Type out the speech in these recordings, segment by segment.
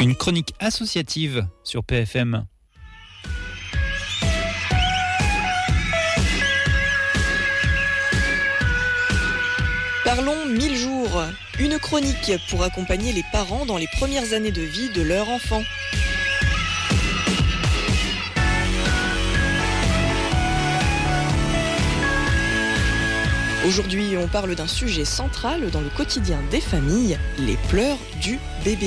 Une chronique associative sur PFM. Parlons 1000 jours, une chronique pour accompagner les parents dans les premières années de vie de leur enfant. Aujourd'hui, on parle d'un sujet central dans le quotidien des familles, les pleurs du bébé.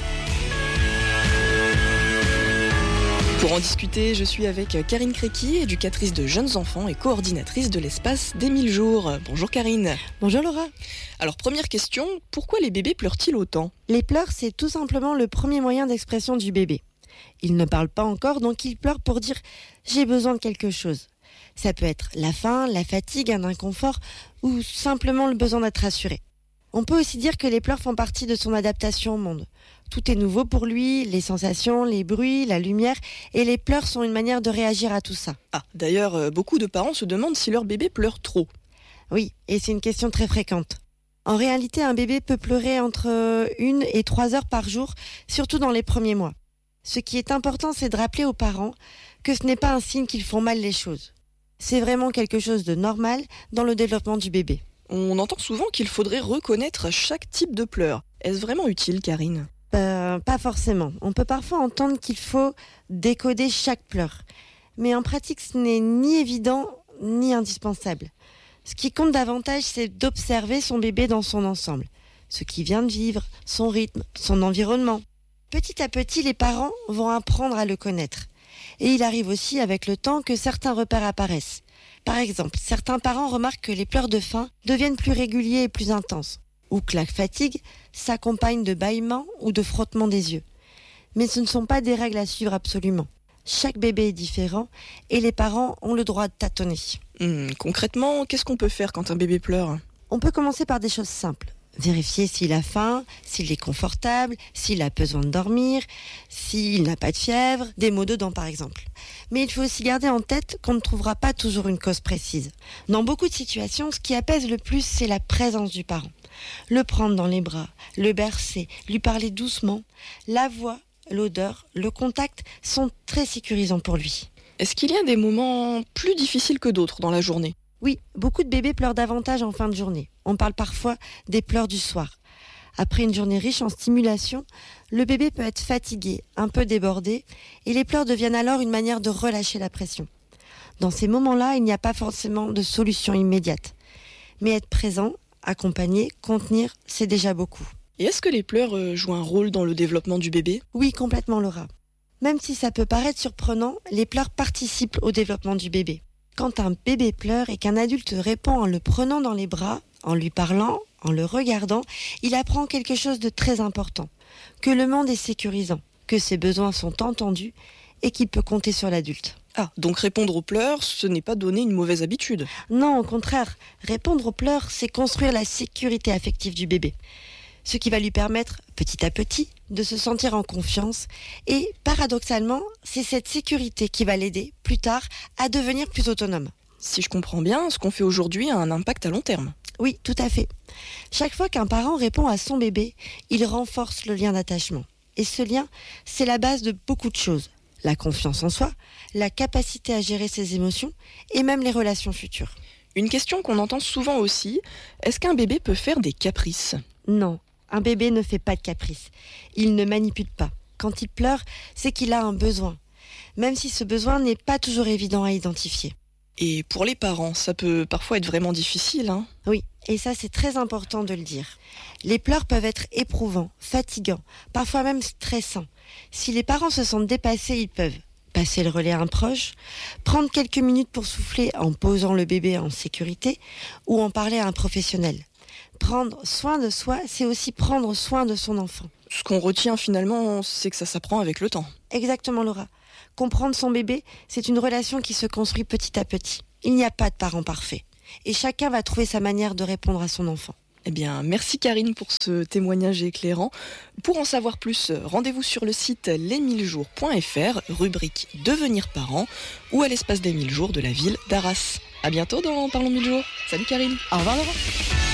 Pour en discuter, je suis avec Karine Créqui, éducatrice de jeunes enfants et coordinatrice de l'espace des 1000 jours. Bonjour Karine. Bonjour Laura. Alors première question, pourquoi les bébés pleurent-ils autant ? Les pleurs, c'est tout simplement le premier moyen d'expression du bébé. Il ne parle pas encore, donc il pleure pour dire « j'ai besoin de quelque chose ». Ça peut être la faim, la fatigue, un inconfort ou simplement le besoin d'être rassuré. On peut aussi dire que les pleurs font partie de son adaptation au monde. Tout est nouveau pour lui, les sensations, les bruits, la lumière, et les pleurs sont une manière de réagir à tout ça. Ah, d'ailleurs, beaucoup de parents se demandent si leur bébé pleure trop. Oui, et c'est une question très fréquente. En réalité, un bébé peut pleurer entre 1 et 3 heures par jour, surtout dans les premiers mois. Ce qui est important, c'est de rappeler aux parents que ce n'est pas un signe qu'ils font mal les choses. C'est vraiment quelque chose de normal dans le développement du bébé. On entend souvent qu'il faudrait reconnaître chaque type de pleurs. Est-ce vraiment utile, Karine ? Pas forcément. On peut parfois entendre qu'il faut décoder chaque pleur. Mais en pratique, ce n'est ni évident ni indispensable. Ce qui compte davantage, c'est d'observer son bébé dans son ensemble. Ce qu'il vient de vivre, son rythme, son environnement. Petit à petit, les parents vont apprendre à le connaître. Et il arrive aussi avec le temps que certains repères apparaissent. Par exemple, certains parents remarquent que les pleurs de faim deviennent plus réguliers et plus intenses, ou que la fatigue s'accompagne de bâillements ou de frottements des yeux. Mais ce ne sont pas des règles à suivre absolument. Chaque bébé est différent et les parents ont le droit de tâtonner. Concrètement, qu'est-ce qu'on peut faire quand un bébé pleure ? On peut commencer par des choses simples. Vérifier s'il a faim, s'il est confortable, s'il a besoin de dormir, s'il n'a pas de fièvre, des maux de dents par exemple. Mais il faut aussi garder en tête qu'on ne trouvera pas toujours une cause précise. Dans beaucoup de situations, ce qui apaise le plus, c'est la présence du parent. Le prendre dans les bras, le bercer, lui parler doucement. La voix, l'odeur, le contact sont très sécurisants pour lui. Est-ce qu'il y a des moments plus difficiles que d'autres dans la journée ? Oui, beaucoup de bébés pleurent davantage en fin de journée. On parle parfois des pleurs du soir. Après une journée riche en stimulation, le bébé peut être fatigué, un peu débordé, et les pleurs deviennent alors une manière de relâcher la pression. Dans ces moments-là, il n'y a pas forcément de solution immédiate. Mais être présent, accompagner, contenir, c'est déjà beaucoup. Et est-ce que les pleurs jouent un rôle dans le développement du bébé ? Oui, complètement Laura. Même si ça peut paraître surprenant, les pleurs participent au développement du bébé. Quand un bébé pleure et qu'un adulte répond en le prenant dans les bras, en lui parlant, en le regardant, il apprend quelque chose de très important, que le monde est sécurisant, que ses besoins sont entendus et qu'il peut compter sur l'adulte. Ah, donc répondre aux pleurs, ce n'est pas donner une mauvaise habitude ? Non, au contraire, répondre aux pleurs, c'est construire la sécurité affective du bébé. Ce qui va lui permettre, petit à petit, de se sentir en confiance. Et paradoxalement, c'est cette sécurité qui va l'aider, plus tard, à devenir plus autonome. Si je comprends bien, ce qu'on fait aujourd'hui a un impact à long terme. Oui, tout à fait. Chaque fois qu'un parent répond à son bébé, il renforce le lien d'attachement. Et ce lien, c'est la base de beaucoup de choses. La confiance en soi, la capacité à gérer ses émotions et même les relations futures. Une question qu'on entend souvent aussi, est-ce qu'un bébé peut faire des caprices ? Non. Un bébé ne fait pas de caprice. Il ne manipule pas. Quand il pleure, c'est qu'il a un besoin. Même si ce besoin n'est pas toujours évident à identifier. Et pour les parents, ça peut parfois être vraiment difficile, hein ? Oui, et ça c'est très important de le dire. Les pleurs peuvent être éprouvants, fatigants, parfois même stressants. Si les parents se sentent dépassés, ils peuvent passer le relais à un proche, prendre quelques minutes pour souffler en posant le bébé en sécurité ou en parler à un professionnel. Prendre soin de soi, c'est aussi prendre soin de son enfant. Ce qu'on retient finalement, c'est que ça s'apprend avec le temps. Exactement Laura. Comprendre son bébé, c'est une relation qui se construit petit à petit. Il n'y a pas de parent parfait. Et chacun va trouver sa manière de répondre à son enfant. Eh bien, merci Karine pour ce témoignage éclairant. Pour en savoir plus, rendez-vous sur le site les1000jours.fr, rubrique Devenir parent, ou à l'espace des 1000 jours de la ville d'Arras. À bientôt dans Parlons 1000 jours. Salut Karine. Au revoir Laura.